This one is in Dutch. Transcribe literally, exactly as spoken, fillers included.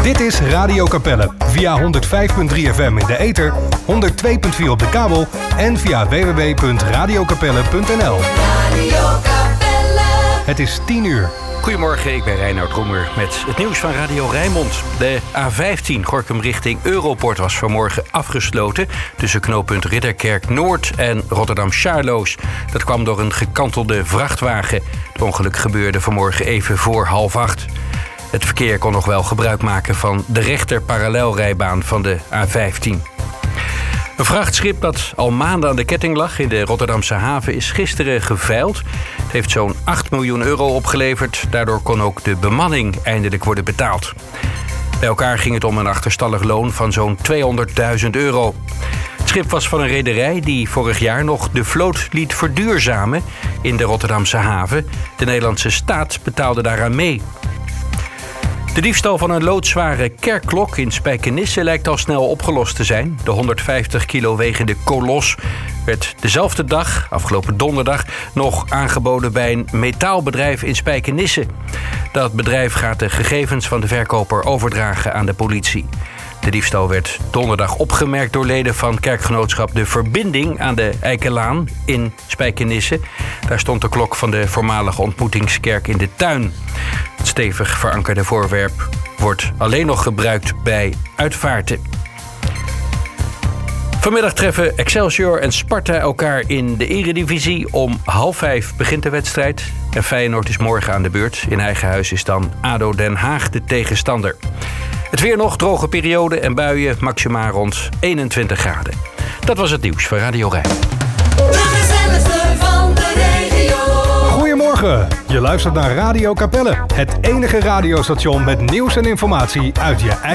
Dit is Radio Capelle via honderd vijf komma drie F M in de ether, honderd twee komma vier op de kabel en via w w w punt radio capelle punt n l. Radio Capelle. Het is tien uur. Goedemorgen, ik ben Reinoud Roemer met het nieuws van Radio Rijnmond. De A vijftien Gorinchem richting Europort was vanmorgen afgesloten tussen knooppunt Ridderkerk Noord en Rotterdam-Charloes. Dat kwam door een gekantelde vrachtwagen. Het ongeluk gebeurde vanmorgen even voor half acht. Het verkeer kon nog wel gebruik maken van de rechter parallelrijbaan van de A vijftien. Een vrachtschip dat al maanden aan de ketting lag in de Rotterdamse haven is gisteren geveild. Het heeft zo'n acht miljoen euro opgeleverd. Daardoor kon ook de bemanning eindelijk worden betaald. Bij elkaar ging het om een achterstallig loon van zo'n tweehonderdduizend euro. Het schip was van een rederij die vorig jaar nog de vloot liet verduurzamen in de Rotterdamse haven. De Nederlandse staat betaalde daaraan mee. De diefstal van een loodzware kerkklok in Spijkenisse lijkt al snel opgelost te zijn. De honderdvijftig kilo wegende kolos werd dezelfde dag, afgelopen donderdag, nog aangeboden bij een metaalbedrijf in Spijkenisse. Dat bedrijf gaat de gegevens van de verkoper overdragen aan de politie. De diefstal werd donderdag opgemerkt door leden van kerkgenootschap De Verbinding aan de Eikelaan in Spijkenisse. Daar stond de klok van de voormalige ontmoetingskerk in de tuin. Het stevig verankerde voorwerp wordt alleen nog gebruikt bij uitvaarten. Vanmiddag treffen Excelsior en Sparta elkaar in de Eredivisie. Om half vijf begint de wedstrijd. En Feyenoord is morgen aan de beurt. In eigen huis is dan A D O Den Haag de tegenstander. Het weer nog, droge periode en buien, maximaal rond eenentwintig graden. Dat was het nieuws van Radio Rijn. De gezelligste van de regio. Goedemorgen, je luistert naar Radio Capelle. Het enige radiostation met nieuws en informatie uit je eigen